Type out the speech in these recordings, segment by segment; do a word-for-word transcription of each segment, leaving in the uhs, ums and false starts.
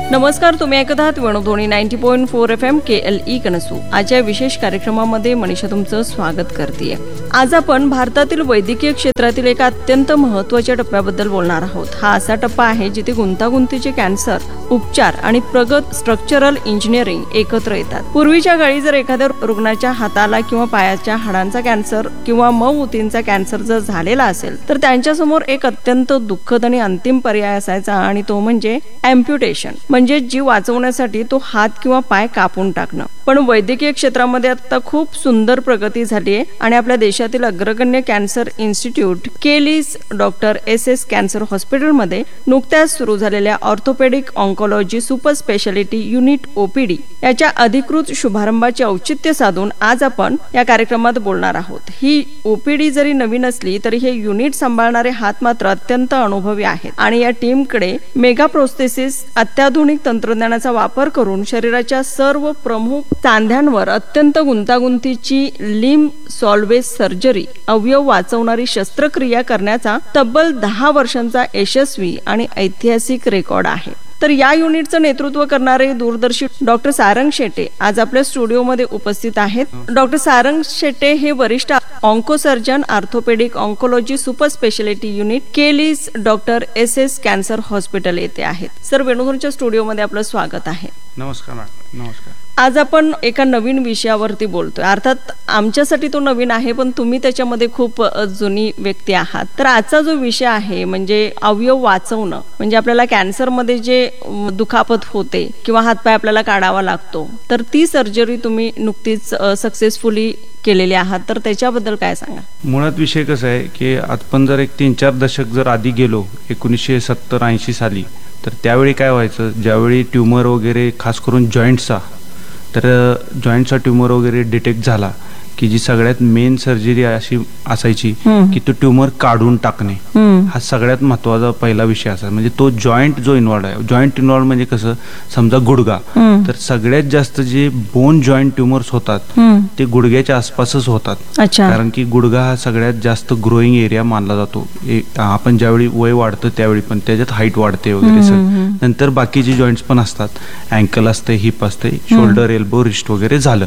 नमस्कार, तुम्ही ऐकत आहात Venudhwani ninety point four F M के एल ई कनसू. आजच्या विशेष कार्यक्रमामध्ये मनीषा तुमचं स्वागत करते. आज आपण भारतातील वैद्यकीय क्षेत्रातील एका अत्यंत महत्त्वाच्या टप्प्याबद्दल बोलणार आहोत. हा असा टप्पा आहे जिथे गुंतागुंतीचे कॅन्सर उपचार आणि प्रगत स्ट्रक्चरल इंजिनिअरिंग एकत्र येतात. पूर्वीच्या काळी जर एखाद्या रुग्णाच्या हाताला किंवा पायाच्या हाडांचा कॅन्सर किंवा मऊ ऊतींचा कॅन्सर जर झालेला असेल तर त्यांच्यासमोर एक अत्यंत दुःखद आणि अंतिम पर्याय असायचा आणि तो म्हणजे अँप्युटेशन, म्हणजे जीव वाचवण्यासाठी तो हात किंवा पाय कापून टाकणं. पण वैद्यकीय क्षेत्रामध्ये आता खूप सुंदर प्रगती झाली आहे आणि आपल्या देशातील अग्रगण्य कॅन्सर इन्स्टिट्यूट केलीस डॉक्टर एस एस कॅन्सर हॉस्पिटलमध्ये नुकत्याच सुरू झालेल्या orthopaedic oncology super speciality unit OPD याच्या अधिकृत शुभारंभाचे औचित्य साधून आज आपण या कार्यक्रमात बोलणार आहोत. ही ओपीडी जरी नवीन असली तरी हे युनिट सांभाळणारे हात मात्र अत्यंत अनुभवी आहेत आणि या टीमकडे मेगा प्रोस्थेसिस अत्याधुनिक तंत्रज्ञानाचा वापर करून शरीराच्या सर्व प्रमुख सांध्यांवर अत्यंत गुंतागुंतीची लिम्ब सॉल्वेज सर्जरी अवयव वाचवणारी शस्त्रक्रिया करण्याचा तब्बल दहा वर्षांचा यशस्वी आणि ऐतिहासिक रेकॉर्ड आहे. तर या युनिटचं नेतृत्व करणारे दूरदर्शी डॉक्टर सारंग शेटे आज आपल्या स्टुडिओमध्ये उपस्थित आहेत. डॉक्टर सारंग शेटे हे वरिष्ठ oncosurgeon orthopaedic oncology super speciality unit केलीस doctor S S cancer hospital येथे आहेत. सर, वेणुध्वनीच्या स्टुडिओमध्ये आपलं स्वागत आहे. नमस्कार. नमस्कार. आज आपण एका नवीन विषयावरती बोलतोय. अर्थात आमच्यासाठी तो नवीन आहे, पण तुम्ही त्याच्यामध्ये खूप जुनी व्यक्ती आहात. तर आजचा जो विषय आहे म्हणजे अवयव वाचवणं, म्हणजे आपल्याला कॅन्सरमध्ये जे दुखापत होते किंवा हातपाय आपल्याला काढावा लागतो तर ती सर्जरी तुम्ही नुकतीच सक्सेसफुली केलेली आहात. तर त्याच्याबद्दल काय सांगा? मुळात विषय कसा आहे की आपण जर एक तीन चार दशक जर आधी गेलो एकोणीसशे सत्तर ऐंशी साली तर त्यावेळी काय व्हायचं, ज्यावेळी ट्युमर वगैरे खास करून जॉईंटचा तर जॉईंटचा ट्युमर वगैरे डिटेक्ट झाला की जी सगळ्यात मेन सर्जरी अशी असायची की तो ट्युमर काढून टाकणे. हा सगळ्यात महत्वाचा पहिला विषय असा. म्हणजे तो जॉईंट जो इन्व्हॉल्व आहे, जॉईंट इन्व्हॉल्व म्हणजे कसं, समजा गुडगा तर सगळ्यात जास्त जे बोन जॉईंट ट्युमर्स होतात ते गुडघ्याच्या आसपासच होतात. कारण की गुडघा हा सगळ्यात जास्त ग्रोईंग एरिया मानला जातो. आपण ज्यावेळी वय वाढतं त्यावेळी पण त्याच्यात हाईट वाढते वगैरे. नंतर बाकीचे जॉईंट्स पण असतात, अँकल असते, हिप असते, शोल्डर, एल्बो, रिस्ट वगैरे झालं.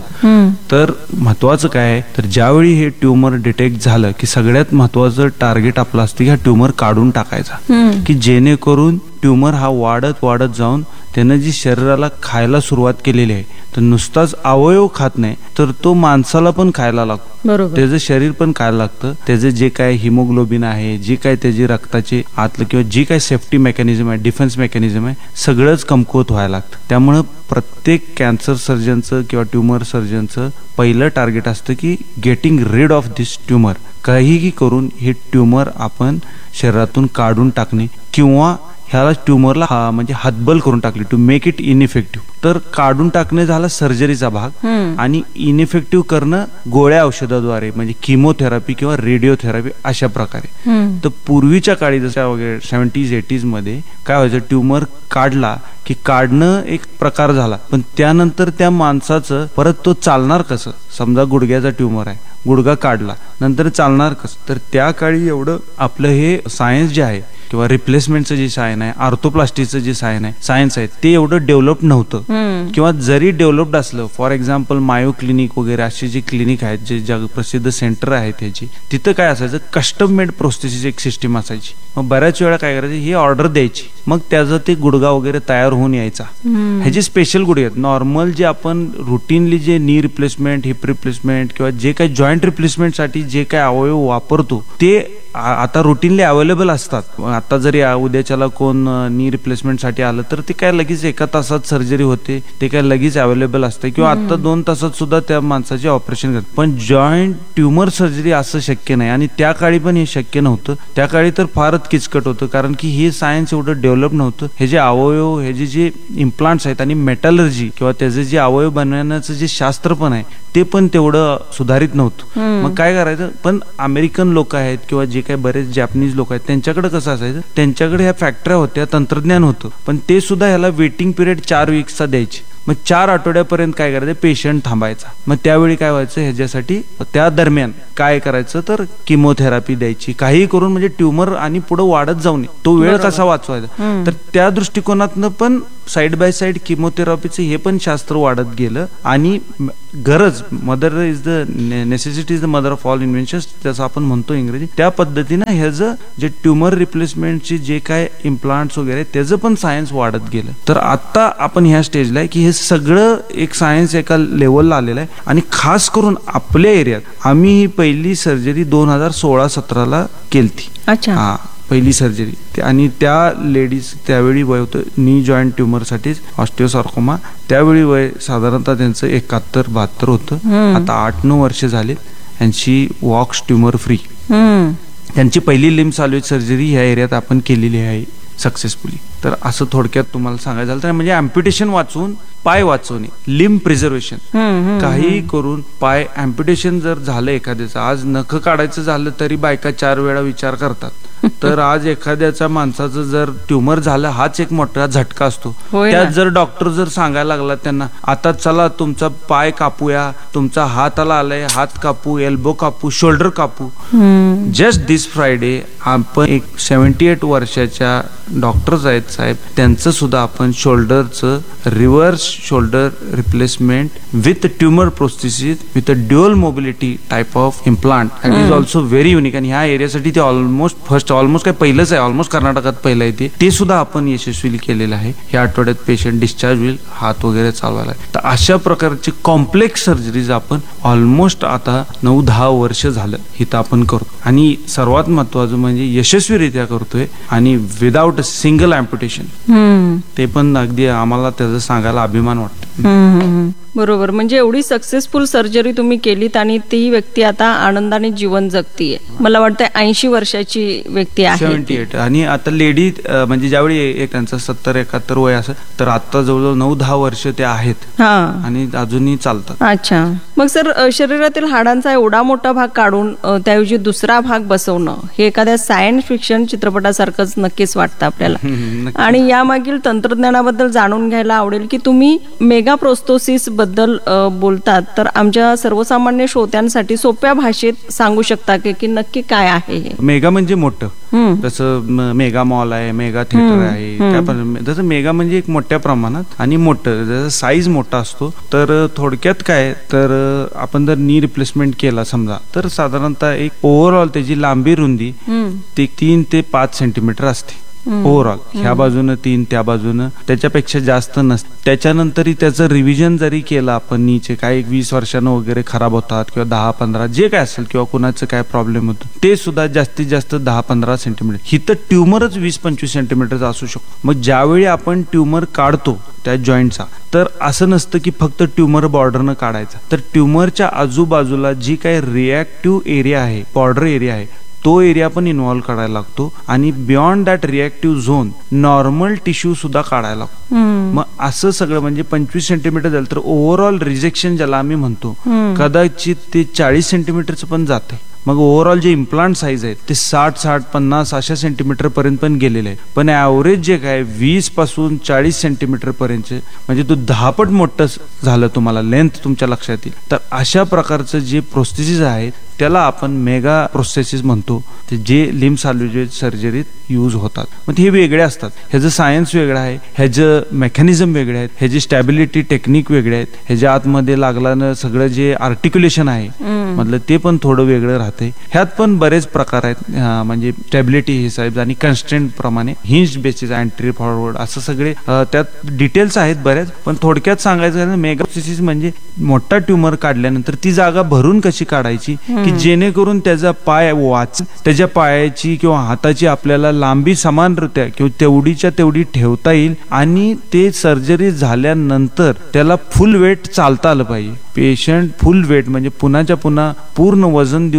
तर महत्वाचं काय आहे तर ज्यावेळी हे ट्युमर डिटेक्ट झालं की सगळ्यात महत्वाचं टार्गेट आपलं असतं की हा ट्युमर काढून टाकायचा, की जेणेकरून ट्युमर हा वाढत वाढत जाऊन त्यानं जी शरीराला खायला सुरुवात केलेली आहे तर नुसताच अवयव खात नाही तर तो माणसाला पण खायला लागतो, त्याचं शरीर पण खायला लागतं. त्याचं जे काय हिमोग्लोबिन आहे, जे काय त्याची रक्ताचे आतलं किंवा जी काय सेफ्टी मेकॅनिझम आहे, डिफेन्स मेकॅनिझम आहे, सगळंच कमकुवत व्हायला लागतं. त्यामुळं प्रत्येक कॅन्सर सर्जनचं किंवा ट्युमर सर्जनचं पहिलं टार्गेट असतं की getting read of this tumour. काहीही करून हे ट्युमर आपण शरीरातून काढून टाकणे किंवा ह्याला ट्युमरला हा म्हणजे हतबल करून टाकली, टू मेक इट इनइफेक्टिव्ह. तर काढून टाकणे झाला सर्जरीचा भाग आणि इनइफेक्टिव्ह करणं गोळ्या औषधाद्वारे म्हणजे किमोथेरपी किंवा रेडिओथेरपी अशा प्रकारे. तर पूर्वीच्या काळी जसं वगैरे सेव्हन्टीज एटीज मध्ये काय व्हायचं, ट्युमर काढला की काढणं एक प्रकार झाला, पण त्यानंतर त्या माणसाचं परत तो चालणार कसं. समजा गुडघ्याचा ट्युमर आहे, गुडघा काढला, नंतर चालणार कसं. तर त्या काळी एवढं आपलं हे सायन्स जे आहे किंवा रिप्लेसमेंटचं जे सायन्स आहे, आर्थोप्लास्टीचं जे सायन्स आहे सायन्स आहे ते एवढं डेव्हलप नव्हतं. किंवा जरी डेव्हलप्ड असलं, फॉर एक्झाम्पल मायो क्लिनिक वगैरे अशी जी क्लिनिक आहेत, जे जग प्रसिद्ध सेंटर आहेत त्याची, तिथं काय असायचं, कस्टम मेड प्रोस्थेसिस एक सिस्टीम असायची. मग बऱ्याच वेळा काय करायचं, ही ऑर्डर द्यायची, मग त्याचं ते गुडगा वगैरे तयार होऊन यायचा. ह्याचे स्पेशल गुडघे आहेत. नॉर्मल जे आपण रुटीनली जे नी रिप्लेसमेंट, हिप रिप्लेसमेंट किंवा जे काही जॉईंट रिप्लेसमेंटसाठी जे काही अवयव वापरतो ते आता रुटीनली अवेलेबल असतात. आता जरी उद्याच्याला कोण नी रिप्लेसमेंटसाठी आलं तर ते काय लगेच एका तासात सर्जरी होते, ते काय लगेच अवेलेबल असते किंवा आता दोन तासात सुद्धा त्या माणसाचे ऑपरेशन करतात. पण जॉईंट ट्युमर सर्जरी असं शक्य नाही आणि त्या काळी पण हे शक्य नव्हतं. त्या काळी तर फारच किचकट होतं कारण की हे सायन्स एवढं डेव्हलप नव्हतं. हे जे अवयव, हे जे जे इम्प्लांट्स आहेत आणि मेटलर्जी किंवा त्याचे जे अवयव बनवण्याचं जे शास्त्र पण आहे ते पण तेवढं सुधारित नव्हतं. मग काय करायचं, पण अमेरिकन लोक आहेत किंवा जे काही बरेच जॅपनीज लोक आहेत त्यांच्याकडे कसं असायचं, त्यांच्याकडे ह्या फॅक्टऱ्या होत्या, तंत्रज्ञान होतं, पण ते सुद्धा ह्याला वेटिंग पिरियड चार वीक्सचा द्यायचे. मग चार आठवड्यापर्यंत काय करायचं, पेशंट थांबायचा. मग त्यावेळी काय व्हायचं, ह्याच्यासाठी त्या दरम्यान काय करायचं तर किमोथेरपी द्यायची, काही करून म्हणजे ट्युमर आणि पुढे वाढत जाऊ नये, तो वेळ कसा वाचवायचा. तर त्या दृष्टिकोनातनं पण साईड बाय साईड किमोथेरपीचं हे पण शास्त्र वाढत गेलं. आणि गरज, mother is the necessity is the mother of all इन्व्हेन्शन्स, जसं आपण म्हणतो इंग्रजी, त्या पद्धतीनं ह्याचं जे ट्युमर रिप्लेसमेंटची जे काय इम्प्लांट्स वगैरे त्याचं पण सायन्स वाढत गेलं. तर आता आपण ह्या स्टेजला आहे की हे सगळं एक सायन्स एका लेवलला आलेलं आहे. आणि खास करून आपल्या एरियात आम्ही ही पहिली सर्जरी दोन हजार सोळा सतराला केलती. अच्छा. हा, पहिली सर्जरी. आणि त्या लेडीज त्यावेळी वय होतं नी जॉईंट ट्युमरसाठीच, ऑस्टिओसार्कोमा. त्यावेळी वय साधारणतः त्यांचं एकाहत्तर बहात्तर होतं. आता आठ नऊ वर्ष झाले यांची वॉक्स ट्युमर फ्री. त्यांची पहिली लिम्ब सॅल्वेज सर्जरी ह्या एरियात आपण केलेली आहे सक्सेसफुली. तर असं थोडक्यात तुम्हाला सांगायचं झालं तर म्हणजे अम्प्युटेशन वाचवून पाय वाचवणे, लिम्ब प्रिझर्वेशन, काही करून पाय अम्प्युटेशन जर झालं एखाद्याचं, आज नख काढायचं झालं तरी बायका चार वेळा विचार करतात. तर आज एखाद्याच्या माणसाचं जर ट्युमर झालं हाच एक मोठा झटका असतो. त्यात जर डॉक्टर जर सांगायला लागला त्यांना आता चला तुमचा पाय कापूया, तुमचा हाताला आलाय हात कापू, एल्बो कापू, शोल्डर कापू. जस्ट दिस फ्रायडे आपण एक सेव्हन्टी एट वर्षाच्या डॉक्टर्स आहेत साहेब, त्यांचं सुद्धा आपण शोल्डरचं reverse shoulder replacement with tumour prosthesis with a dual mobility type of implant that is also very unique. आणि ह्या एरियासाठी ते ऑलमोस्ट फर्स्ट ऑलमोस्ट काय पहिलंच आहे, ऑलमोस्ट कर्नाटकात पहिलं आहे ते ते सुद्धा आपण यशस्वी केलेलं आहे. या आठवड्यात पेशंट डिस्चार्ज होईल, हात वगैरे चालवायला. तर अशा प्रकारची कॉम्प्लेक्स सर्जरीज आपण ऑलमोस्ट आता नऊ दहा वर्ष झालं इथं आपण करतो. आणि सर्वात महत्वाचं म्हणजे यशस्वीरित्या करतोय आणि विदाउट अ सिंगल अम्प्युटेशन. ते पण अगदी आम्हाला त्याचं सांगायला अभिमान वाटतो. बरोबर. म्हणजे एवढी सक्सेसफुल सर्जरी तुम्ही केलीत आणि ती व्यक्ती आता आनंदाने जीवन जगतीये. मला वाटतं ऐंशी वर्षाची व्यक्ती आहे. Seventy eight. आणि आता लेडी म्हणजे ज्यावेळी एक त्यांचं सत्तर एकाहत्तर वय असं, तर आता जवळजवळ नऊ दहा वर्ष ते आहेत आणि अजूनही चालतात. अच्छा. मग सर, शरीरातील हाडांचा एवढा मोठा भाग काढून त्याऐवजी दुसरा भाग बसवणं हे एखाद्या सायन्स फिक्शन चित्रपटासारखंच नक्कीच वाटतं आपल्याला. आणि यामागील तंत्रज्ञानाबद्दल जाणून घ्यायला आवडेल की तुम्ही मेगा प्रोस्थेसिस बद्दल बोलतात, तर आमच्या सर्वसामान्य श्रोत्यांसाठी सोप्या भाषेत सांगू शकता की नक्की काय आहे हे? मेगा म्हणजे मोठं, जसं मेगा मॉल आहे, मेगा थिएटर आहे, जसं मेगा म्हणजे एक मोठ्या प्रमाणात आणि मोठं जसं साईज मोठा असतो. तर थोडक्यात काय, तर आपण जर नी रिप्लेसमेंट केला समजा, तर साधारणतः एक ओव्हरऑल त्याची लांबी रुंदी ती तीन ते पाच सेंटीमीटर असते ओव्हरऑल. ह्या बाजूनं तीन, त्या बाजूनं त्याच्यापेक्षा जास्त नसते. त्याच्यानंतरही त्याचं रिव्हिजन जरी केलं आपण, नीचे काय वीस वर्षानं वगैरे खराब होतात किंवा दहा पंधरा जे काय असेल किंवा कुणाचं काय प्रॉब्लेम होतो ते सुद्धा जास्तीत जास्त दहा पंधरा सेंटीमीटर. ही तर ट्युमरच वीस पंचवीस सेंटीमीटरचा असू शकतो. मग ज्यावेळी आपण ट्युमर काढतो त्या जॉईंटचा, तर असं नसतं की फक्त ट्युमर बॉर्डरनं काढायचा. तर ट्युमरच्या आजूबाजूला जी काही रिॲक्टिव्ह एरिया आहे, बॉर्डर एरिया आहे, तो एरिया पण इन्व्हॉल्व्ह करायला लागतो. आणि beyond that reactive zone normal tissue सुद्धा काढायला लागतो. मग असं सगळं म्हणजे पंचवीस सेंटीमीटर झालं तर ओव्हरऑल रिजेक्शन ज्याला आम्ही म्हणतो कदाचित ते चाळीस सेंटीमीटरचं पण जाते. मग ओव्हरऑल जे इम्प्लांट साईज आहेत ते साठ साठ पन्नास अशा सेंटीमीटर पर्यंत पण गेलेले आहे. पण ॲव्हरेज जे काय वीस पासून चाळीस सेंटीमीटर पर्यंत म्हणजे तो दहापट मोठं झालं तुम्हाला लेंथ तुमच्या लक्षात येईल. तर अशा प्रकारचं जे प्रोस्थेसिस आहेत त्याला आपण मेगा प्रोस्थेसिस म्हणतो, ते जे लिम्ब सॅल्वेज सर्जरीत यूज होतात. मग हे वेगळे असतात. ह्याचं सायन्स वेगळं आहे, ह्याचं मेकॅनिझम वेगळे आहेत, ह्याची स्टॅबिलिटी टेक्निक वेगळे आहेत, ह्याच्या आतमध्ये लागल्यानं सगळं जे आर्टिक्युलेशन आहे मधलं ते पण थोडं वेगळं राहते. ह्यात पण बरेच प्रकार आहेत. म्हणजे स्टॅबिलिटी हे साहेब आणि कन्स्ट्रेंट प्रमाणे हिंज बेसिस, अँट्री फॉरवर्ड असं सगळे त्यात डिटेल्स आहेत बऱ्याच. पण थोडक्यात सांगायचं मेगा प्रोस्थेसिस म्हणजे मोठा ट्युमर काढल्यानंतर ती जागा भरून कशी काढायची की जेणेकरून त्याचा पाय वाच, त्याच्या पायाची किंवा हाताची आपल्याला लांबी समानरित्या किंवा तेवढीच्या तेवढी ठेवता येईल. आणि ते सर्जरी झाल्यानंतर त्याला फुल वेट चालता आलं पाहिजे. पेशंट फुल वेट म्हणजे पुन्हाच्या पुन्हा पूर्ण वजन देऊन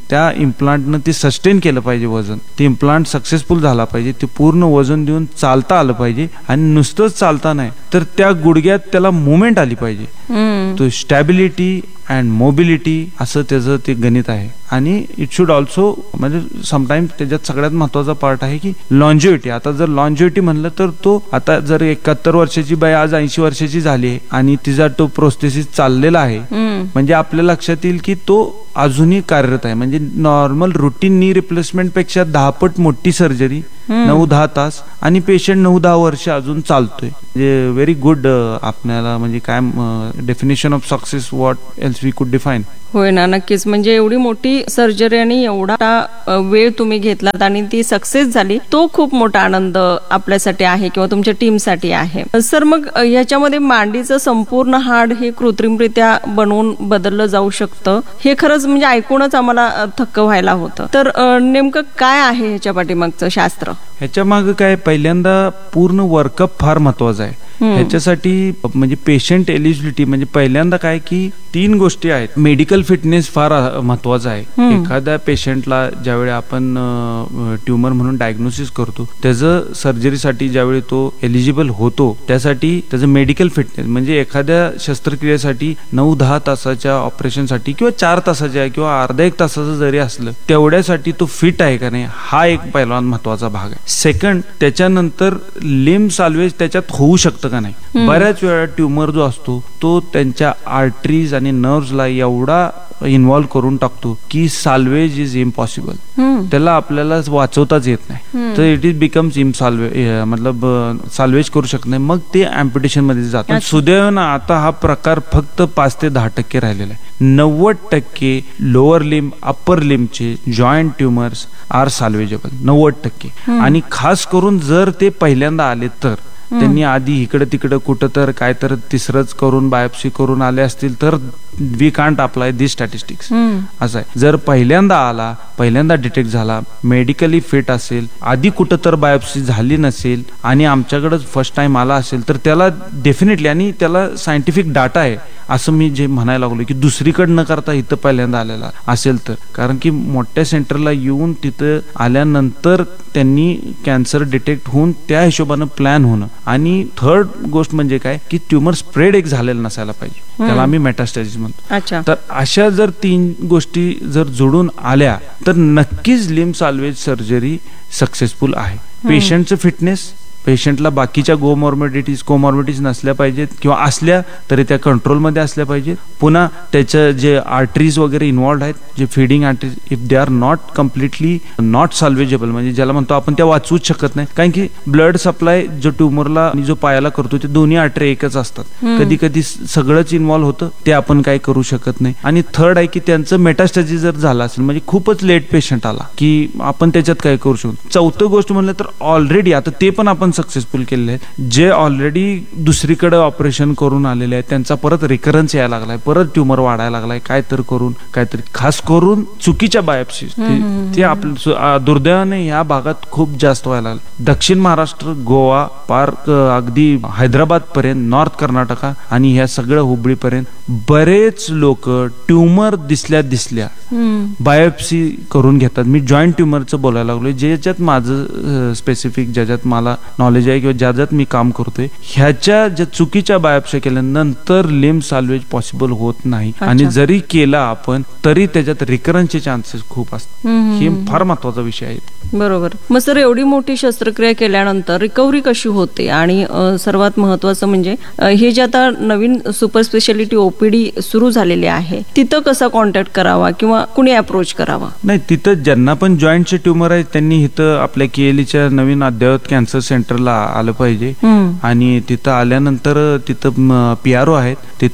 त्या इम्प्लांटनं ते सस्टेन केलं पाहिजे वजन, ते इम्प्लांट सक्सेसफुल झाला पाहिजे, ते पूर्ण वजन देऊन चालता आलं पाहिजे आणि नुसतंच चालता नाही तर त्या गुडघ्यात त्याला मुवमेंट आली पाहिजे. तो स्टॅबिलिटी अँड मोबिलिटी असं त्याचं ते गणित आहे. आणि इट शुड ऑल्सो म्हणजे समटाईम्स त्याच्यात सगळ्यात महत्वाचा पार्ट आहे की लॉन्जिव्हिटी. आता जर लॉन्जिव्हिटी म्हणलं तर तो आता जर एकाहत्तर वर्षाची बाई आज ऐंशी वर्षाची झाली आहे आणि तिचा तो प्रोस्थेसिस चाललेला आहे म्हणजे आपल्या लक्षात येईल की तो अजूनही कार्यरत आहे. म्हणजे नॉर्मल रुटीन नी रिप्लेसमेंट पेक्षा दहा पट मोठी सर्जरी, नऊ दहा तास आणि पेशंट नऊ दहा वर्ष अजून चालतोय. म्हणजे व्हेरी गुड आपल्याला म्हणजे काय definition of success what else we कुड डिफाईन. होय ना, नक्कीच. म्हणजे एवढी मोठी सर्जरी आणि एवढा वेळ तुम्ही घेतलात आणि ती सक्सेस झाली, तो खूप मोठा आनंद आपल्यासाठी आहे किंवा तुमच्या टीमसाठी आहे. सर, मग याच्यामध्ये मांडीचं संपूर्ण हाड हे कृत्रिमरित्या बनवून बदललं जाऊ शकतं, हे खरंच म्हणजे ऐकूनच आम्हाला थक्क व्हायला होतं. तर नेमकं काय आहे ह्याच्या पाठीमागचं शास्त्र? ह्याच्या मागे काय, पहिल्यांदा पूर्ण वर्कअप फार महत्वाचं आहे. ह्याच्यासाठी म्हणजे पेशंट एलिजिबिलिटी म्हणजे पहिल्यांदा काय की तीन गोष्टी आहेत. मेडिकल फिटनेस फार महत्वाचा आहे. एखाद्या पेशंटला ज्यावेळी आपण ट्युमर म्हणून डायग्नोसिस करतो, त्याचं सर्जरीसाठी ज्यावेळी तो एलिजिबल होतो त्यासाठी त्याचं मेडिकल फिटनेस म्हणजे एखाद्या शस्त्रक्रियेसाठी नऊ दहा तासाच्या ऑपरेशनसाठी किंवा चार तासाच्या किंवा अर्धा एक तासाचं जरी असलं तेवढ्यासाठी तो फिट आहे का नाही, हा एक पहिला महत्वाचा भाग आहे. सेकंड, त्याच्यानंतर लिम्ब साल्वेज त्याच्यात होऊ शकतं का नाही. बऱ्याच वेळा ट्युमर जो असतो तो त्यांच्या आर्टरीज आणि नर्व्हला एवढा इन्व्हॉल्व करून टाकतो की साल्वेज इज इम्पॉसिबल, त्याला आपल्याला वाचवताच येत नाही. तर इट इज बिकम्स इम साल्वे मतलब साल्वेज करू शकत नाही, मग ते अम्प्युटेशन मध्ये जातात. सुदैवानं आता हा प्रकार फक्त पाच ते दहा टक्के राहिलेला आहे. नव्वद टक्के lower limb upper लिम्बचे joint tumours R साल्वेजेबल, नव्वद टक्के. आणि खास करून जर ते पहिल्यांदा आले तर त्यांनी आधी इकडे तिकडे कुठं तर काय तर तिसरंच करून बायोप्सी करून आले असतील तर we can't apply this statistics. असं आहे, जर पहिल्यांदा आला, पहिल्यांदा डिटेक्ट झाला, मेडिकली फिट असेल, आधी कुठं तर बायोप्सी झाली नसेल आणि आमच्याकडे फर्स्ट टाइम आला असेल तर त्याला डेफिनेटली, आणि त्याला सायंटिफिक डाटा आहे असं मी जे म्हणायला लागलो की दुसरीकडे न करता इथं पहिल्यांदा आलेला असेल तर, कारण की मोठ्या सेंटरला येऊन तिथं आल्यानंतर त्यांनी कॅन्सर डिटेक्ट होऊन त्या हिशोबानं प्लॅन होणं. आणि थर्ड गोष्ट म्हणजे काय की ट्युमर स्प्रेड एक झालेलं नसायला पाहिजे, त्याला आम्ही मेटास्टॅसिस म्हणतो. तर अशा जर तीन गोष्टी जर जोडून आल्या तर नक्कीच लिम्ब साल्वेज सर्जरी सक्सेसफुल आहे. पेशंटचं फिटनेस, पेशंटला बाकीच्या गोमॉर्बिडिटीज कोमॉर्बिडिटीज नसल्या पाहिजेत किंवा असल्या तरी त्या कंट्रोलमध्ये असल्या पाहिजेत. पुन्हा त्याचं जे आर्टरीज वगैरे इन्व्हॉल्ड आहेत, जे feeding arteries, if they are not completely not सॉल्वेजेबल म्हणजे ज्याला म्हणतो आपण त्या वाचवूच शकत नाही, कारण की ब्लड सप्लाय जो ट्युमरला आणि जो पायाला करतो ते दोन्ही आर्टरी एकच असतात. कधी कधी सगळंच इन्व्हॉल्व होतं, ते आपण काय करू शकत नाही. आणि थर्ड आहे की त्यांचं मेटास्टॅसिस जर झालं असेल म्हणजे खूपच लेट पेशंट आला की आपण त्याच्यात काय करू शकतो. चौथं गोष्ट म्हणलं तर ऑलरेडी आता ते पण आपण सक्सेसफुल केलेले आहेत, जे ऑलरेडी दुसरीकडे ऑपरेशन करून आलेले आहेत त्यांचा परत रिकरन्स यायला लागलाय, परत ट्युमर वाढायला लागलाय, काय तर करून काहीतरी खास करून चुकीच्या बायोप्सीज ते आपल्या दुर्दैवाने या भागात खूप जास्त व्हायला लागले. दक्षिण महाराष्ट्र, गोवा पार अगदी हैदराबाद पर्यंत, नॉर्थ कर्नाटका आणि ह्या सगळ्या हुबळी पर्यंत बरेच लोक ट्युमर दिसल्या दिसल्या बायोप्सी करून घेतात. मी जॉईंट ट्युमरचं बोलायला लागलोय, ज्याच्यात माझं स्पेसिफिक ज्याच्यात मला नॉलेज आहे किंवा ज्याच्यात मी काम करतोय, ह्याच्या ज्या चुकीच्या बायोप्सी केल्यानंतर लिम्ब साल्वेज पॉसिबल होत नाही. आणि जरी केला आपण तरी त्याच्यात रिकरन्सचे चान्सेस खूप असतात. हे फार महत्वाचा विषय आहे. बरोबर. मग सर, एवढी मोठी शस्त्रक्रिया केल्यानंतर रिकव्हरी कशी होते? आणि सर्वात महत्वाचं म्हणजे हे जे आता नवीन सुपर स्पेशालिटी ओपीडी सुरू झालेली आहे तिथं कसा कॉन्टॅक्ट करावा किंवा कुणी अप्रोच करावा? नाही, तिथं ज्यांना पण जॉईंटचे ट्युमर आहेत त्यांनी इथं आपल्या केएलईच्या नवीन अद्ययावत कॅन्सर सेंटरला आलं पाहिजे. आणि तिथं आल्यानंतर तिथं पीआरओ आहेत,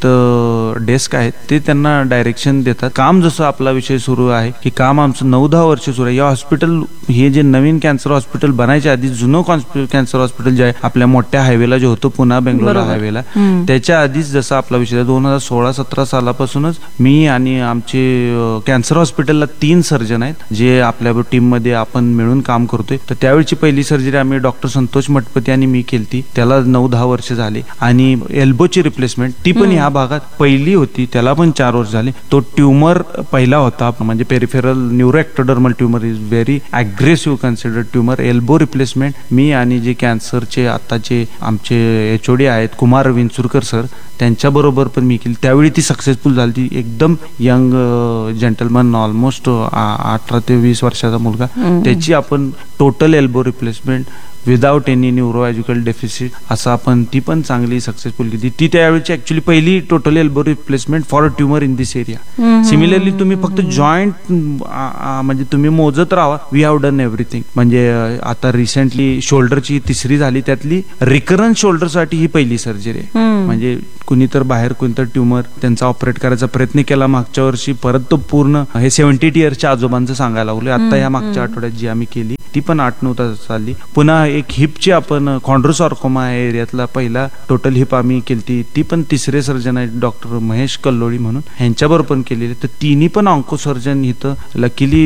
तिथं डेस्क आहेत, ते त्यांना डायरेक्शन देतात. काम जसं आपला विषय सुरू आहे की काम आमचं नऊ दहा वर्ष सुरू आहे. या हॉस्पिटल हे जे नवीन कॅन्सर हॉस्पिटल बनायच्या आधी जुनं कॅन्सर हॉस्पिटल जे आहे आपल्या मोठ्या हायवेला जे होतं पुन्हा बेंगलोर हायवेला, त्याच्या आधीच जसं आपला विषय दोन हजार सोळा सतरा सालापासूनच मी आणि आमचे कॅन्सर हॉस्पिटलला तीन सर्जन आहेत जे आपल्या टीम मध्ये आपण मिळून काम करतोय. तर त्यावेळची पहिली सर्जरी आम्ही डॉक्टर संतोष संतोष मठपती आणि मी केलती, त्याला नऊ दहा वर्ष झाले. आणि एल्बोची रिप्लेसमेंट ती पण ह्या भागात पहिली होती, त्याला पण चार वर्ष झाले. तो ट्युमर पहिला होता, म्हणजे peripheral न्यूरोएक्टोडर्मल tumour is very aggressive considered tumour. Elbow replacement मी आणि जे कॅन्सरचे आताचे आमचे एचओडी आहेत कुमार विंचुरकर सर, त्यांच्याबरोबर पण मी केली. त्यावेळी ती सक्सेसफुल झाली. ती एकदम यंग जेंटलमन, ऑलमोस्ट अठरा ते वीस वर्षाचा मुलगा, त्याची आपण total elbow replacement without any neurological deficit असं आपण ती पण चांगली सक्सेसफुल केली. ती त्यावेळीची ऍक्च्युली पहिली total elbow replacement for a tumour in this area. Similarly तुम्ही फक्त जॉईंट म्हणजे तुम्ही मोजत राहा, वी हॅव डन एव्हरीथिंग. म्हणजे आता रिसेंटली शोल्डरची तिसरी झाली, त्यातली रिकरन्स शोल्डरसाठी ही पहिली सर्जरी आहे. म्हणजे कुणी तर बाहेर कोणतं ट्युमर त्यांचा ऑपरेट करायचा प्रयत्न केला मागच्या वर्षी, परत तो पूर्ण हे सेव्हन्टी इयर्सच्या आजोबांचं सांगायला लागलो. आता या मागच्या आठवड्यात जी आम्ही केली ती पण आठ नऊ तास चालली. पुन्हा एक हिपची आपण कॉन्ड्रोसार्कोमा या एरियातला पहिला टोटल हिप आम्ही केली, ती पण तिसरे सर्जन आहेत डॉक्टर महेश कल्लोळी म्हणून, ह्यांच्याबरोबर पण केलेली. तर तिन्ही पण ऑन्को सर्जन इथं लकीली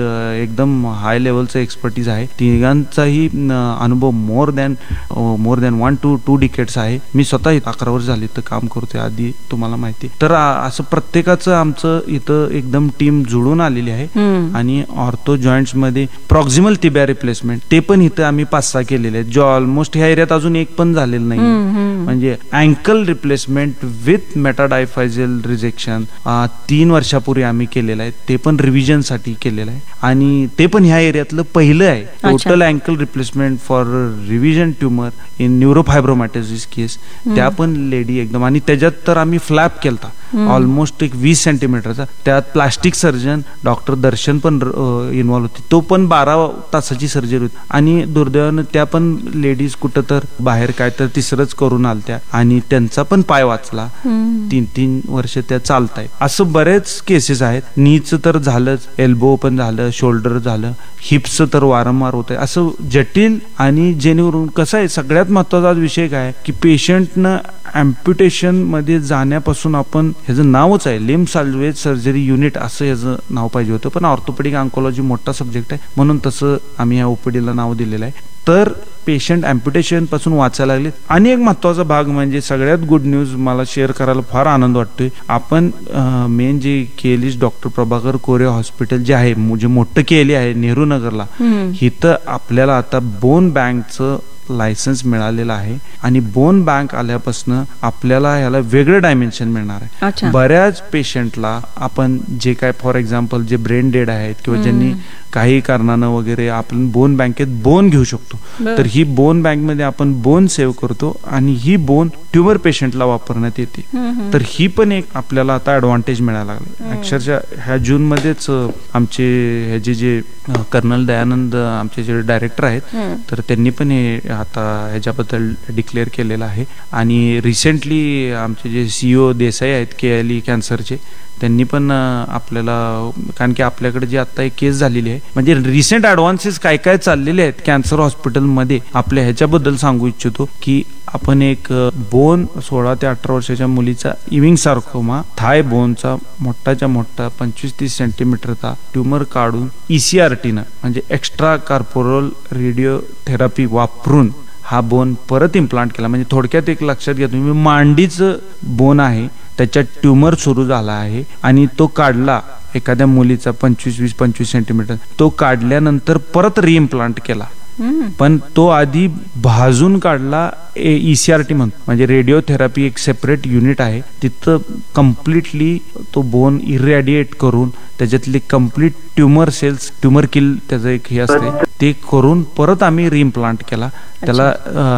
एकदम हाय लेवलचं एक्सपर्टीज आहे. तिघांचाही अनुभव more than more than one two to decades आहे. मी स्वतः अकरा वर्ष झाली तर काम करतोय, आधी तुम्हाला माहिती. तर असं प्रत्येकाचं आमचं इथं एकदम टीम जुळून आलेली आहे. आणि ऑर्थो जॉईंट्स मध्ये प्रॉक्सिमल तिबिया रिप्लेसमेंट ते पण इथं आम्ही पाच सहा केलेले आहेत, जो ऑलमोस्ट ह्या एरियात अजून एक पण झालेलं नाही. म्हणजे अँकल रिप्लेसमेंट विथ मेटाडायफायझल रिजेक्शन तीन वर्षापूर्वी आम्ही केलेलं आहे, ते पण रिव्हिजन साठी केलेलं आहे. आणि ते पण ह्या एरियातलं पहिलं आहे total uncle replacement for revision tumour in न्यूरोफायब्रोमॅटोसिस केस. त्या पण लेडी एकदम, आणि त्याच्यात तर आम्ही फ्लॅप केलता ऑलमोस्ट एक वीस सेंटीमीटरचा. त्यात प्लास्टिक सर्जन डॉक्टर दर्शन पण इन्व्हॉल्व होती, तो पण बारा तासाची सर्जरी होती. आणि दुर्दैवानं त्या पण लेडीज कुठं तर बाहेर काय तर तिसरंच करून आलत्या, आणि त्यांचा पण पाय वाचला. तीन तीन वर्ष त्या चालतायत. असं बरेच केसेस आहेत. नीचं तर झालंच, एल्बो पण झालं, शोल्डर झालं, हिप्सचं तर वारंवार होत आहे. असं जटिल. आणि जेणेकरून कसं आहे, सगळ्यात महत्वाचा विषय काय की पेशंटनं अम्प्युटेशन मध्ये जाण्यापासून आपण ह्याचं नावच आहे लिम्ब साल्वेज सर्जरी युनिट असं ह्याचं नाव पाहिजे होतं, पण ऑर्थोपेडिक ऑन्कोलॉजी मोठा सब्जेक्ट आहे म्हणून तसं आम्ही या ओपीडीला नाव दिलेलं आहे. तर पेशंट अम्प्युटेशन पासून वाचायला लागले. आणि एक महत्वाचा भाग म्हणजे सगळ्यात गुड न्यूज मला शेअर करायला फार आनंद वाटतोय. आपण मेन जे केलीस डॉक्टर प्रभाकर कोरे हॉस्पिटल जे आहे, जे मोठं केली आहे नेहरू नगरला, इथं आपल्याला आता बोन बँकचं लायसन्स मिळालेलं आहे. आणि बोन बँक आल्यापासून आपल्याला ह्याला वेगळं डायमेन्शन मिळणार आहे. बऱ्याच पेशंटला आपण जे काय फॉर एक्झाम्पल जे ब्रेन डेड आहेत किंवा ज्यांनी काही कारणानं वगैरे आपण बोन बँकेत बोन घेऊ शकतो. तर ही बोन बँक मध्ये आपण बोन सेव्ह करतो आणि ही बोन ट्युमर पेशंटला वापरण्यात येते. तर ही पण एक आपल्याला आता ऍडव्हान्टेज मिळायला लागला. अक्षरशः ह्या जून मध्येच आमचे ह्याचे जे कर्नल दयानंद आमचे जे डायरेक्टर आहेत, तर त्यांनी पण हे आता ह्याच्याबद्दल डिक्लेअर केलेलं आहे. आणि रिसेंटली आमचे जे सीईओ देसाई आहेत के एल ई कॅन्सरचे, त्यांनी पण आपल्याला, कारण की आपल्याकडे जी आता एक केस झालेली आहे, म्हणजे रिसेंट ऍडव्हान्सेस काय काय चाललेले आहेत कॅन्सर हॉस्पिटलमध्ये, आपल्या ह्याच्याबद्दल सांगू इच्छितो की आपण एक बोन सोळा ते अठरा वर्षाच्या मुलीचा इविंग सार्कोमा थाय बोनचा मोठाच्या मोठा पंचवीस तीस सेंटीमीटरचा ट्युमर काढून ईसीआरटीनं म्हणजे एक्स्ट्रा कार्पोरल रेडिओथेरपी वापरून हा बोन परत इम्प्लांट केला. म्हणजे थोडक्यात एक लक्षात घ्या तुम्ही, मांडीचं बोन आहे त्याच्यात ट्युमर सुरू झाला आहे आणि तो काढला एखाद्या मुलीचा पंचवीस वीस पंचवीस सेंटीमीटर, तो काढल्यानंतर परत रिइम्प्लांट केला. पण तो आधी भाजून काढला, ईसीआरटी म्हणतो, म्हणजे रेडिओथेरपी एक सेपरेट युनिट आहे, तिथं कम्प्लिटली तो बोन इरॅडिएट करून त्याच्यातले कम्प्लीट ट्युमर सेल्स, ट्युमर किल त्याचं एक हे असते, ते करून परत आम्ही रिइम्प्लांट केला. त्याला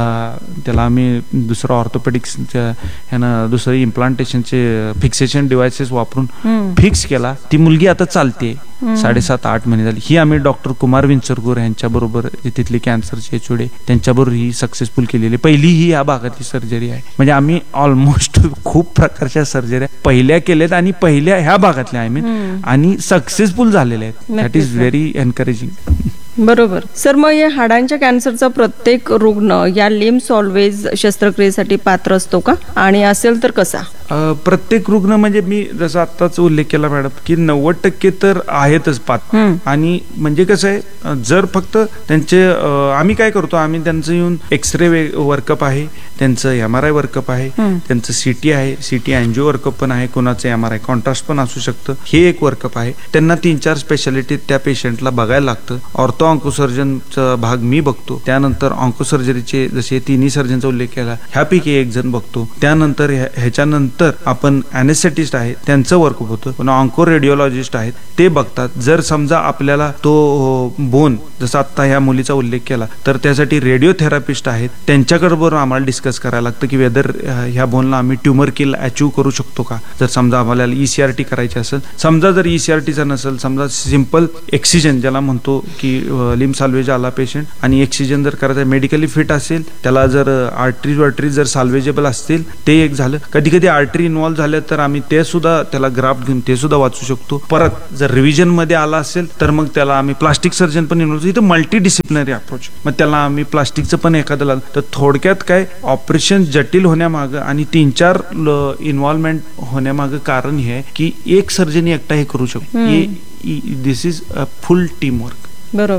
त्याला आम्ही दुसरं ऑर्थोपेडिक्सच्या ह्यानं दुसरं इम्प्लांटेशनचे फिक्सेशन डिव्हायसेस वापरून फिक्स केला. ती मुलगी आता चालते, साडेसात आठ महिने झाली. ही आम्ही डॉक्टर कुमार विंचरकर यांच्या बरोबर, तिथली कॅन्सरचे एचओडी, त्यांच्याबरोबर ही सक्सेसफुल केलेली पहिली ही या भागातली सर्जरी आहे. म्हणजे आम्ही ऑलमोस्ट खूप प्रकारच्या सर्जऱ्या पहिल्या केल्यात आणि पहिल्या ह्या भागातल्या आय मीन, आणि सक्सेसफुल झालेल्या आहेत. That is very encouraging. बरोबर सर. मग या हाडांच्या कॅन्सरचा प्रत्येक रुग्ण या लिम्ब सॉल्वेज शस्त्रक्रियेसाठी पात्र असतो का, आणि असेल तर कसा? प्रत्येक रुग्ण म्हणजे मी जसं आत्ताच उल्लेख केला मॅडम की नव्वद टक्के तर आहेतच पात्र. आणि म्हणजे कसं आहे, जर फक्त त्यांचे आम्ही काय करतो, आम्ही त्यांचं येऊन एक्सरे वर्कअप आहे, त्यांचं एम आर आय वर्कअप आहे, त्यांचं सीटी आहे, सीटी अँजिओ वर्कअप पण आहे, कोणाचं एम आर आय कॉन्ट्रास्ट पण असू शकतं, हे एक वर्कअप आहे. त्यांना तीन चार स्पेशालिटी त्या पेशंटला बघायला लागतं. ऑर्थो ऑन्कोसर्जनचा भाग मी बघतो, त्यानंतर ऑन्कोसर्जरीचे जसे तिन्ही सर्जनचा उल्लेख केला ह्यापैकी एक जण बघतो. त्यानंतर ह्याच्यानंतर तर आपण अनेस्थेटिस्ट आहे त्यांचं वर्कअप होतं, पण ऑन्को रेडिओलॉजिस्ट आहेत ते बघतात. जर समजा आपल्याला तो बोन जसं आता ह्या मुलीचा उल्लेख केला तर त्यासाठी रेडिओथेरापिस्ट आहेत, त्यांच्याकडे बरोबर आम्हाला डिस्कस करायला लागतं की वेदर ह्या बोनला आम्ही ट्युमर किल अचीव्ह करू शकतो का. जर समजा आम्हाला ईसीआरटी करायची असेल, समजा जर ईसीआरटीचा नसेल, समजा सिंपल एक्सिजन ज्याला म्हणतो की लिम्ब साल्वेज आला पेशंट आणि एक्सिजन जर करायचं मेडिकली फिट असेल, त्याला जर आर्टरी वार्टरी जर साल्वेजेबल असतील ते एक झालं. कधी कधी आर्टरी इन्व्हॉल्व्ह झाले तर आम्ही ते सुद्धा त्याला ग्राफ्ट घेऊन ते सुद्धा वाचू शकतो. परत जर रिव्हिजन मध्ये आला असेल तर मग त्याला आम्ही प्लास्टिक सर्जन पण इन्व्हॉल्व्ह, इथं मल्टी डिसिप्लिनरी अप्रोच, मग त्याला आम्ही प्लास्टिकचं पण एखादं लागलं तर थोडक्यात काय ऑपरेशन जटिल होण्यामागं आणि तीन चार इन्व्हॉल्वमेंट होण्यामागं कारण हे आहे की एक सर्जन एकटा हे करू शकतो. दिस is a full team work.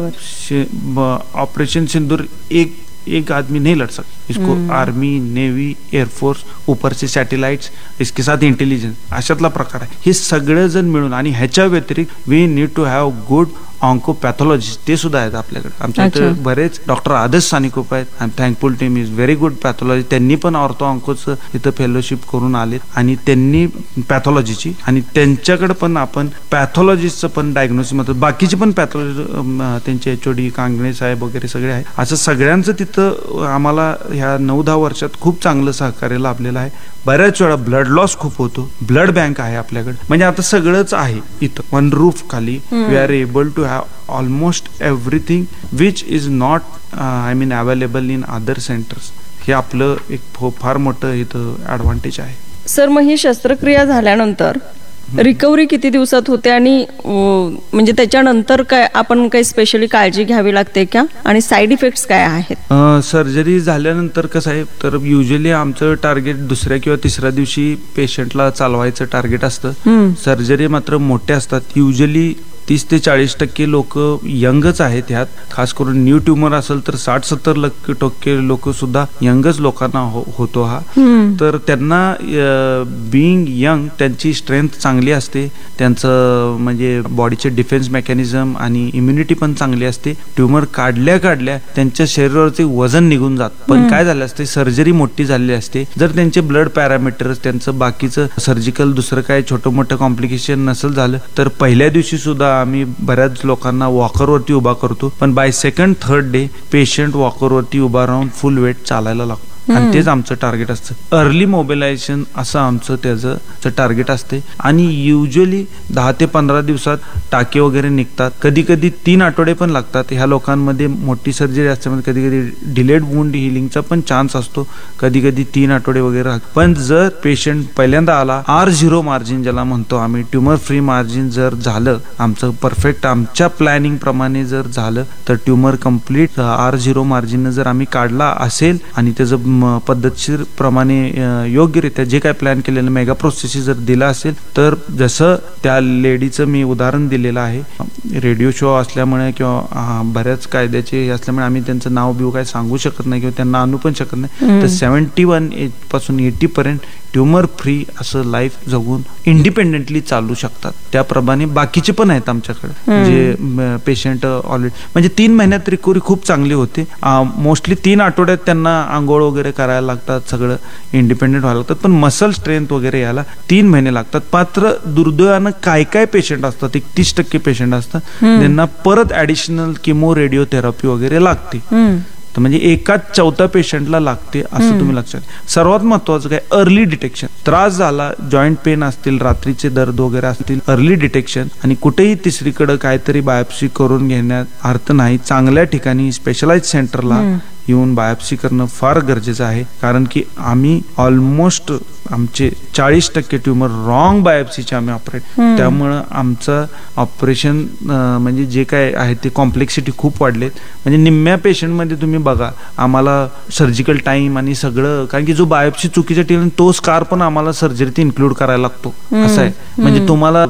बरोबर. ऑपरेशन सिंदूर एक एक आदमी नहीं लड़ सकता, इसको आर्मी, नेव्ही, एअरफोर्स, ऊपरचे सॅटेलाइट्स, इसके साथ इंटेलिजन्स अशातला प्रकार आहे. हे सगळे जण मिळून आणि ह्याच्या व्यतिरिक्त we need to have good ऑन्कोपॅथॉलॉजिस्ट ते सुद्धा आहेत आपल्याकडे. आमच्या इथे बरेच डॉक्टर आदर्श सानिकोप आहेत. I am thankful team is very good pathology. त्यांनी पण ऑर्थो ऑन्कोचं इथं फेलोशिप करून आलेत आणि त्यांनी पॅथॉलॉजीची, आणि त्यांच्याकडे पण आपण पॅथॉलॉजिस्टचं पण डायग्नोसिस मध्ये बाकीची पण पॅथॉलॉजी त्यांचे एच ओ डी कांगणे साहेब वगैरे सगळे आहे. असं सगळ्यांचं तिथं आम्हाला ह्या नऊ दहा वर्षात खूप चांगलं सहकार्य लाभलेलं आहे. बऱ्याच वेळा ब्लड लॉस खूप होतो, ब्लड बँक आहे आपल्याकडे, म्हणजे आता सगळंच आहे इथं वन रूफ खाली. We R able to have almost everything which is not I mean available in other centres. हे आपलं एक फार मोठं इथं ॲडव्हान्टेज आहे. सर, मग ही शस्त्रक्रिया झाल्यानंतर रिकव्हरी किती दिवसात होते, आणि म्हणजे त्याच्यानंतर काय आपण काही स्पेशली काळजी घ्यावी लागते का, आणि साईड इफेक्ट्स काय आहेत? सर्जरी झाल्यानंतर कसं आहे, तर युजली आमचं टार्गेट दुसऱ्या किंवा तिसऱ्या दिवशी पेशंटला चालवायचं टार्गेट असतं. सर्जरी मात्र मोठे असतात. युजली तीस ते चाळीस टक्के लोक यंगच आहेत. ह्यात खास करून न्यू ट्युमर असेल तर साठ सत्तर टक्के लोक सुद्धा यंगच लोकांना हो, होतो हा. तर त्यांना बिईंग यंग त्यांची स्ट्रेंथ चांगली असते, त्यांचं म्हणजे बॉडीचे डिफेन्स मेकॅनिझम आणि इम्युनिटी पण चांगली असते. ट्युमर काढल्या काढल्या त्यांच्या शरीरावरचे वजन निघून जात. पण काय झालं असते, सर्जरी मोठी झालेली असते. जर त्यांचे ब्लड पॅरामीटर्स, त्यांचं बाकीचं सर्जिकल दुसरं काय छोटं मोठं कॉम्प्लिकेशन नसेल झालं तर पहिल्या दिवशी सुद्धा आम्ही बऱ्याच लोकांना वॉकरवरती उभा करतो, पण by second third day patient वॉकरवरती उभा राहून फुल वेट चालायला लागतो. आणि तेच आमचं टार्गेट असतं. अर्ली मोबिलायझेशन असं आमचं त्याचं टार्गेट असते. आणि युजली दहा ते पंधरा दिवसात टाके वगैरे निघतात. कधी कधी तीन आठवडे पण लागतात. ह्या लोकांमध्ये मोठी सर्जरी असल्यामुळे कधी कधी डिलेड वुंड हिलिंगचा पण चान्स असतो, कधी कधी तीन आठवडे वगैरे. पण जर पेशंट पहिल्यांदा आला, आर झिरो मार्जिन ज्याला म्हणतो आम्ही, ट्युमर फ्री मार्जिन जर झालं आमचं परफेक्ट आमच्या प्लॅनिंग प्रमाणे जर झालं तर tumour complete R zero margin जर आम्ही काढला असेल आणि त्याचं पद्धतशीर प्रमाणे योग्यरित्या जे काय प्लॅन केलेलं मेगा प्रोसेस जर दिला असेल तर जसं त्या लेडीचं मी उदाहरण दिलेलं आहे. रेडिओ शो असल्यामुळे किंवा बऱ्याच कायद्याचे असल्यामुळे आम्ही त्यांचं नाव बिव काय सांगू शकत नाही किंवा त्यांना आणू पण शकत नाही. तर सेव्हन्टी वन एज पासून एटी पर्यंत ट्युमर फ्री असं लाईफ जगून इंडिपेंडेंटली चालू शकतात. त्याप्रमाणे बाकीचे पण आहेत आमच्याकडे जे पेशंट ऑलरेडी म्हणजे तीन महिन्यात रिकव्हरी खूप चांगली होते. मोस्टली तीन आठवड्यात त्यांना आंघोळ वगैरे करायला लागतात, सगळं इंडिपेंडेंट व्हायला लागतात. पण मसल स्ट्रेंथ वगैरे यायला तीन महिने लागतात. मात्र दुर्दैवानं काय काय पेशंट असतात, एक तीस टक्के पेशंट असतात त्यांना परत ऍडिशनल किमो रेडिओथेरपी वगैरे लागते. म्हणजे एकाच चौथा पेशंटला लागते असं तुम्ही लक्षात. सर्वात महत्वाचं काय, अर्ली डिटेक्शन. त्रास झाला, जॉईंट पेन असतील, रात्रीचे दर्द वगैरे असतील, अर्ली डिटेक्शन. आणि कुठेही तिसरीकडे काहीतरी बायोप्सी करून घेण्यात अर्थ नाही. चांगल्या ठिकाणी स्पेशलाइज सेंटरला येऊन बायोप्सी करणं फार गरजेचं आहे, कारण की आम्ही ऑलमोस्ट आमचे चाळीस टक्के ट्युमर रॉंग बायोप्सीचे आम्ही ऑपरेट, त्यामुळं आमचं ऑपरेशन म्हणजे जे काय आहे ते कॉम्प्लेक्सिटी खूप वाढलेत. म्हणजे निम्म्या पेशंटमध्ये तुम्ही बघा आम्हाला सर्जिकल टाइम आणि सगळं, कारण की जो बायोप्सी चुकीच्या ठिकाणी तो स्कार पण आम्हाला सर्जरीत इन्क्लूड करायला लागतो असं आहे. म्हणजे तुम्हाला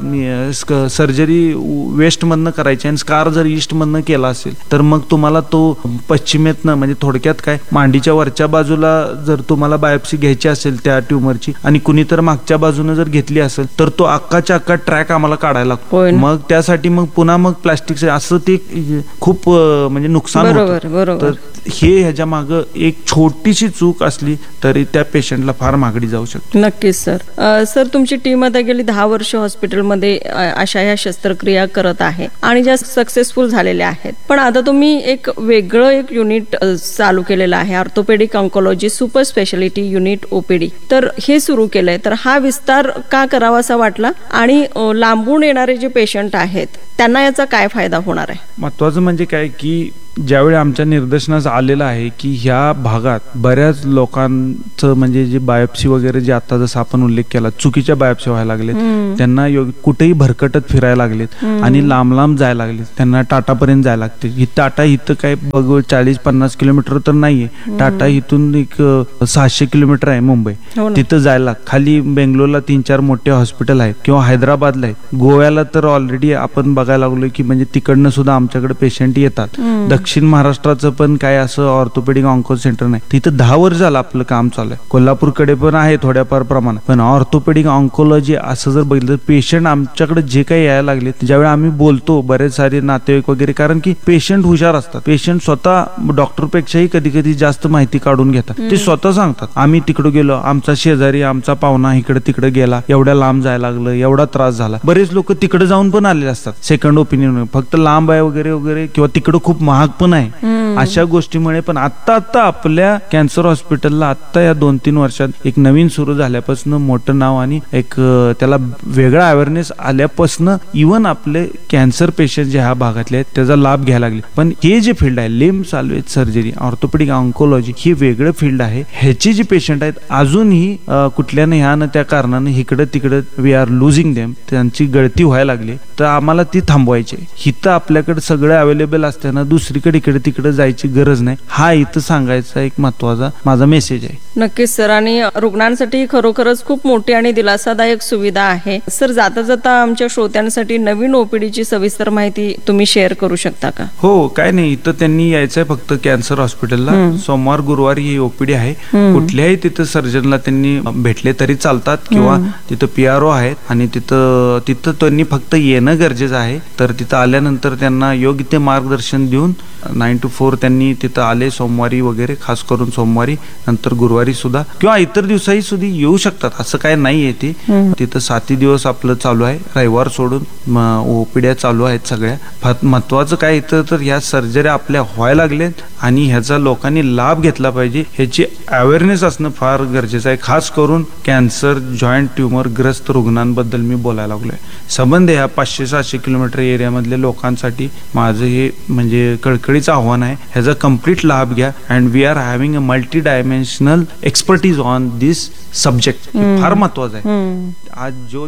सर्जरी वेस्ट मधनं करायची आणि स्कार जर ईस्ट मधनं केला असेल तर मग तुम्हाला तो पश्चिमेतनं, म्हणजे थोडक्यात काय, मांडीच्या वरच्या बाजूला जर तुम्हाला बायोप्सी घ्यायची असेल त्या ट्युमरची आणि कुणी तर मागच्या बाजूने जर घेतली असेल तर तो अक्काच्या अक्का ट्रॅक आम्हाला काढायला लागतो. मग त्यासाठी मग पुन्हा मग प्लास्टिक असं ते खूप म्हणजे नुकसान होतं. तर हे ह्याच्या मागं एक छोटीशी चूक असली तरी त्या पेशंटला फार महागडी जाऊ शकते. नक्कीच सर. सर तुमची टीम आता गेली दहा वर्ष हॉस्पिटलमध्ये अशा ह्या शस्त्रक्रिया करत आहे आणि ज्या सक्सेसफुल झालेल्या आहेत, पण आता तुम्ही एक वेगळं एक युनिट चालू केलेलं आहे, orthopaedic oncology super speciality unit OPD. तर हे सुरू केलंय, तर हा विस्तार का करावा असा वाटला आणि लांबून येणारे जे पेशंट आहेत त्यांना याचा काय फायदा होणार आहे? महत्वाचं म्हणजे काय की ज्यावेळी आमच्या निदर्शनास आलेलं आहे की ह्या भागात बऱ्याच लोकांचं म्हणजे जे बायोप्सी वगैरे जे आता जसं आपण उल्लेख केला चुकीच्या बायोप्सी व्हायला लागलेत, त्यांना कुठेही भरकटत फिरायला लागलेत आणि लांब लांब जायला लागलेत, त्यांना टाटापर्यंत जायला लागते. ही टाटा इथं काय बघ चाळीस पन्नास किलोमीटर तर नाहीये, टाटा इथून एक सहाशे किलोमीटर आहे मुंबई, तिथं जायला. खाली बेंगलोरला तीन चार मोठे हॉस्पिटल आहेत किंवा हैदराबादला आहेत, गोव्याला तर ऑलरेडी आपण बघायला लागलोय की म्हणजे तिकडनं सुद्धा आमच्याकडे पेशंट येतात. दक्षिण महाराष्ट्राचं पण काय असं ऑर्थोपेडिक ऑन्को सेंटर नाही, तिथं दहा वर्ष झालं आपलं काम चालू आहे. कोल्हापूरकडे पण आहे थोड्याफार प्रमाणात, पण ऑर्थोपेडिक ऑन्कोलॉजी असं जर बघितलं पेशंट आमच्याकडे जे काही यायला लागले, ज्यावेळी आम्ही बोलतो बरेच सारे नातेवाईक वगैरे, कारण की पेशंट हुशार असतात, पेशंट स्वतः डॉक्टरपेक्षाही कधी कधी जास्त माहिती काढून घेतात. ते स्वतः सांगतात आम्ही तिकडे गेलो, आमचा शेजारी आमचा पाहुणा इकडे तिकडे गेला, एवढ्या लांब जायला लागलं, एवढा त्रास झाला. बरेच लोक तिकडे जाऊन पण आलेले असतात सेकंड ओपिनियन, फक्त लांब आहे वगैरे वगैरे किंवा तिकडे खूप महाग पण आहे, अशा गोष्टीमुळे. पण आता आता आपल्या कॅन्सर हॉस्पिटलला आता या दोन तीन वर्षात एक नवीन सुरू झाल्यापासून मोठं नाव आणि एक त्याला वेगळा अवेअरनेस आल्यापासून इव्हन आपले कॅन्सर पेशंट जे ह्या भागातले आहेत त्याचा लाभ घ्यायला लागले. पण हे जे फील्ड आहे limb salvage surgery orthopaedic oncology ही वेगळं फील्ड आहे. ह्याची जी पेशंट आहेत अजूनही कुठल्या ना ह्या ना त्या कारणाने इकडे तिकडे वी आर लुझिंग देम, त्यांची गळती व्हायला लागली, तर आम्हाला ती थांबवायची. हिथं आपल्याकडे सगळं अवेलेबल असताना दुसरीकडे इकडे तिकडे जायची गरज नाही, हा इथं सांगायचा एक महत्वाचा माझा मेसेज आहे. नक्कीच सर. आणि रुग्णांसाठी खरोखरच खूप मोठी आणि दिलासादायक सुविधा आहे. सर जाता जाता आमच्या श्रोत्यांसाठी नवीन ओपीडीची सविस्तर माहिती तुम्ही शेअर करू शकता का? हो, काय नाही, इथं त्यांनी यायचंय फक्त कॅन्सर हॉस्पिटलला. सोमवार गुरुवारी ही ओपीडी आहे. कुठल्याही तिथं सर्जनला त्यांनी भेटले तरी चालतात किंवा तिथं पीआरओ आहेत आणि तिथं तिथं त्यांनी फक्त येणं गरजेचं आहे. तर तिथं आल्यानंतर त्यांना योग्य ते मार्गदर्शन देऊन नाईन टू फोर त्यांनी तिथं आले सोमवारी वगैरे, खास करून सोमवारी, नंतर गुरुवारी सुद्धा किंवा इतर दिवसाही सुद्धा येऊ शकतात, असं काय नाहीये. ते तिथं साती दिवस आपलं चालू आहे, रविवार सोडून ओपीड्या चालू आहेत सगळ्या. महत्वाचं काय इथं तर ह्या सर्जरी आपल्या व्हायला लागल्यात आणि ह्याचा लोकांनी लाभ घेतला पाहिजे, ह्याची अवेअरनेस असणं फार गरजेचं आहे. खास करून कॅन्सर जॉईंट ट्युमर ग्रस्त रुग्णांबद्दल मी बोलायला लागलोय. संबंध ह्या पाचशे सहाशे किलोमीटर एरियामधल्या लोकांसाठी माझं हे म्हणजे कळकळीचं आव्हान आहे, ह्याचा कम्प्लीट लाभ घ्या. And we R having a multi dimensional expertise on this subject. फार महत्वाचं आहे. आज जो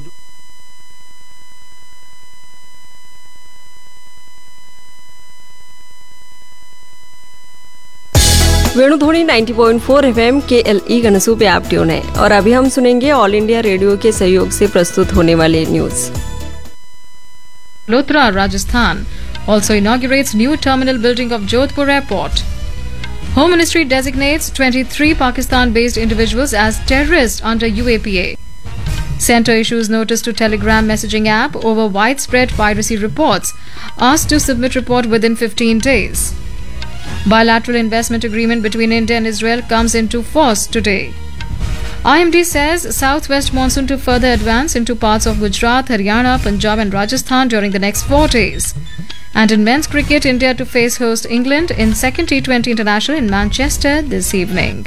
वेणुध्वनि नाइंटी पॉइंट फोर एफएम के एल ई गनसू पे आप ट्यून है और अभी हम सुनेंगे ऑल इंडिया रेडियो के सहयोग से प्रस्तुत होने वाले news. Lothra, Rajasthan also inaugurates new terminal building of Jodhpur Airport. Home Ministry designates twenty-three Pakistan-based individuals as terrorists under U A P A. Centre issues notice to Telegram messaging app over widespread piracy reports, asked to submit report within fifteen days. Bilateral investment agreement between India and Israel comes into force today. I M D says southwest monsoon to further advance into parts of Gujarat, Haryana, Punjab and Rajasthan during the next four days. And in men's cricket, India to face host England in second T twenty International in Manchester this evening.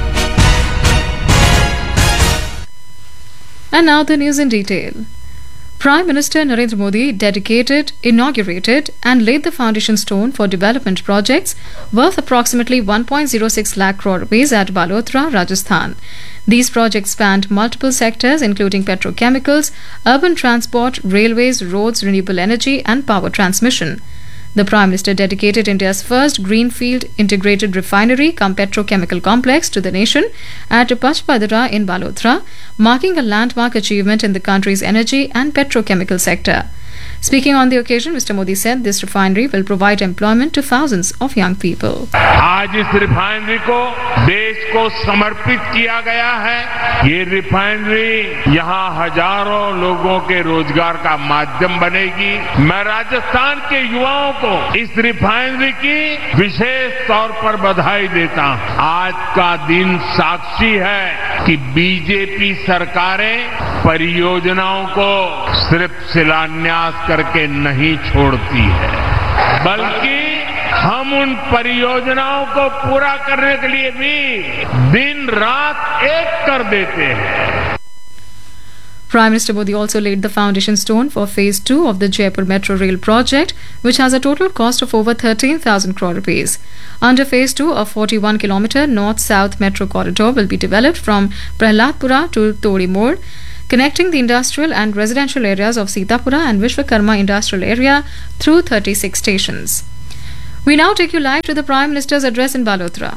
And now the news in detail. Prime Minister Narendra Modi dedicated, inaugurated and laid the foundation stone for development projects worth approximately one point zero six lakh crore rupees at Balotra, Rajasthan. These projects spanned multiple sectors including petrochemicals, urban transport, railways, roads, renewable energy and power transmission. The Prime Minister dedicated India's first greenfield integrated refinery cum petrochemical complex to the nation at Pachpadara in Balotra, marking a landmark achievement in the country's energy and petrochemical sector. Speaking on the occasion, Mister Modi said this refinery will provide employment to thousands of young people. आज इस refinery को देश को समर्पित KIA गया है। ये refinery यहाँ हजारों लोगों के रोजगार का माध्यम बनेगी। मैं राजस्थान के युवाओं को इस रिफाइनरी की विशेष तौर पर बधाई देता हूँ। आज का दिन साक्षी है कि बीजेपी सरकारें परियोजनाओं को सिर्फ शिलान्यास करके नहीं छोड़ती है, बल्कि हम उन परियोजनाओं को पूरा करने के लिए भी दिन रात एक कर देते हैं। Prime Minister Modi also laid the foundation stone for phase two of the Jaipur Metro Rail project, which has a total cost of over thirteen thousand crore rupees. Under phase two, a forty-one kilometer north-south metro corridor will be developed from Prahladpura to Tori Mode, connecting the industrial and residential areas of Sitapura and Vishwakarma industrial area through thirty-six stations. We now take you live to the Prime Minister's address in Balotra.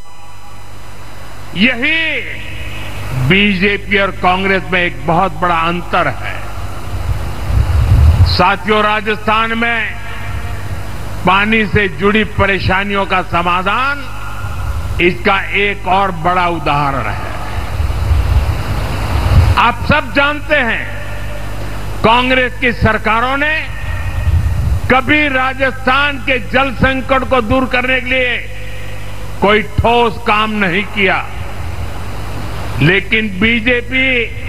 यही BJP और कांग्रेस में एक बहुत बड़ा अंतर है। साथियों, राजस्थान में पानी से जुड़ी परेशानियों का समाधान इसका एक और बड़ा उदाहरण है। आप सब जानते हैं, कांग्रेस की सरकारों ने कभी राजस्थान के जल संकट को दूर करने के लिए कोई ठोस काम नहीं किया, लेकिन बीजेपी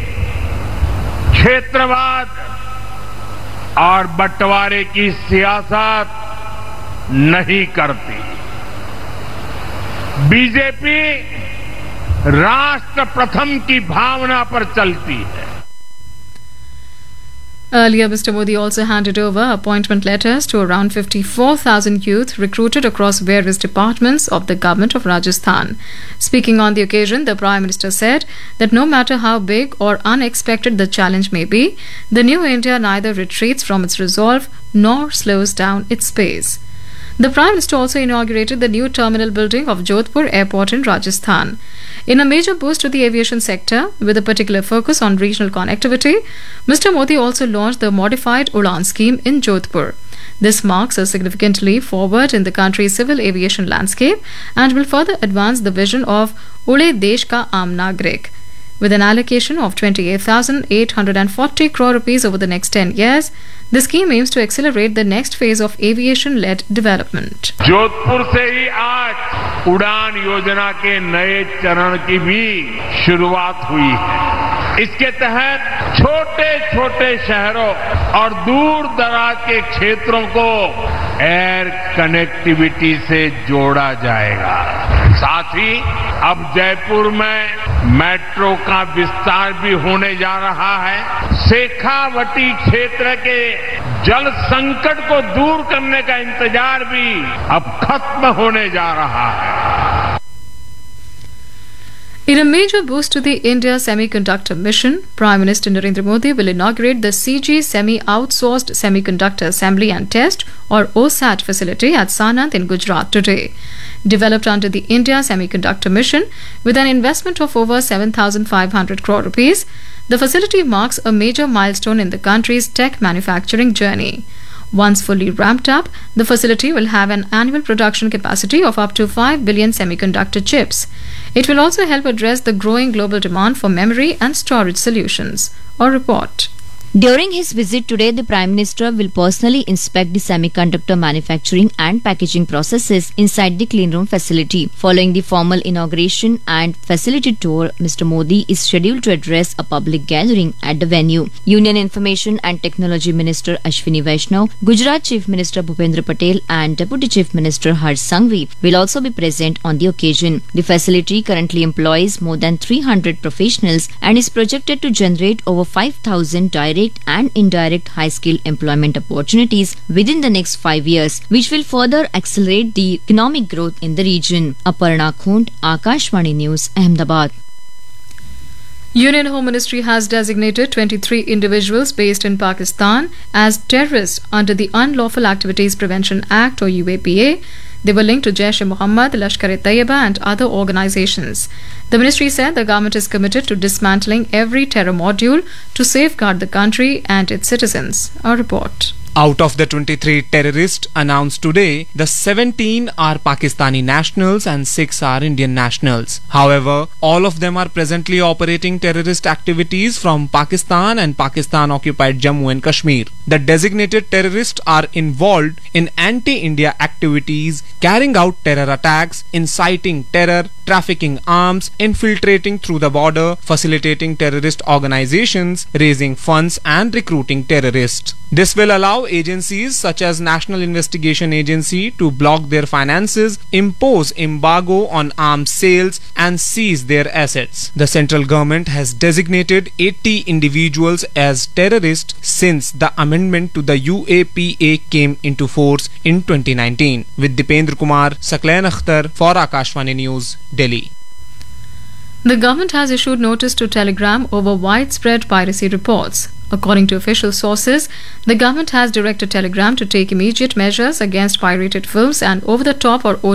क्षेत्रवाद और बंटवारे की सियासत नहीं करती। बीजेपी राष्ट्र प्रथम की भावना पर चलती है। Earlier, Mister Modi also handed over appointment letters to around fifty-four thousand youth recruited across various departments of the government of Rajasthan. Speaking on the occasion, the Prime Minister said that no matter how big or unexpected the challenge may be, the new India neither retreats from its resolve nor slows down its pace. The Prime Minister also inaugurated the new terminal building of Jodhpur Airport in Rajasthan. In a major boost to the aviation sector, with a particular focus on regional connectivity, Mister Modi also launched the modified Udan scheme in Jodhpur. This marks a significant leap forward in the country's civil aviation landscape and will further advance the vision of Ude Desh Ka Aam Nagrik. With an allocation of twenty-eight thousand eight hundred forty crore rupees over the next ten years, the scheme aims to accelerate the next phase of aviation-led development. Jodhpur से ही आज उड़ान योजना के नए चरण की भी शुरुआत हुई है। इसके तहत छोटे छोटे शहरों और दूर दराज के क्षेत्रों को एयर कनेक्टिविटी से जोड़ा जाएगा। साथ ही अब जयपुर में मेट्रो का विस्तार भी होने जा रहा है। शेखावटी क्षेत्र के जल संकट को दूर करने का इंतजार भी अब खत्म होने जा रहा है। In a major boost to the India Semiconductor Mission, Prime Minister Narendra Modi will inaugurate the C G Semi Outsourced Semiconductor Assembly and Test or O S A T facility at Sanand in Gujarat today. Developed under the India Semiconductor Mission with an investment of over seven thousand five hundred crore rupees, the facility marks a major milestone in the country's tech manufacturing journey. Once fully ramped up, the facility will have an annual production capacity of up to five billion semiconductor chips. It will also help address the growing global demand for memory and storage solutions. A report. During his visit today, the Prime Minister will personally inspect the semiconductor manufacturing and packaging processes inside the cleanroom facility. Following the formal inauguration and facility tour, Mister Modi is scheduled to address a public gathering at the venue. Union Information and Technology Minister Ashwini Vaishnaw, Gujarat Chief Minister Bhupendra Patel and Deputy Chief Minister Harsh Sanghvi will also be present on the occasion. The facility currently employs more than three hundred professionals and is projected to generate over five thousand direct direct and indirect high-skilled employment opportunities within the next five years, which will further accelerate the economic growth in the region. Aparna Khund, Akashvani News, Ahmedabad. Union Home Ministry has designated twenty-three individuals based in Pakistan as terrorists under the Unlawful Activities Prevention Act or U A P A. They were linked to Jaish-e-Mohammed, Lashkar-e-Taiba and other organizations. The ministry said the government is committed to dismantling every terror module to safeguard the country and its citizens. A report. Out of the twenty-three terrorists announced today, the seventeen are Pakistani nationals and six are Indian nationals. However, all of them are presently operating terrorist activities from Pakistan and Pakistan-occupied Jammu and Kashmir. The designated terrorists are involved in anti-India activities, carrying out terror attacks, inciting terror, trafficking arms, infiltrating through the border, facilitating terrorist organizations, raising funds and recruiting terrorists. This will allow agencies such as National Investigation Agency to block their finances, impose embargo on arms sales and seize their assets. The central government has designated eighty individuals as terrorists since the amendment to the U A P A came into force in twenty nineteen. With Dipendra Kumar, Sakleen Akhtar for Akashvani News, Delhi. The government has issued notice to Telegram over widespread piracy reports. According to official sources, the government has directed Telegram to take immediate measures against pirated films and over-the-top or O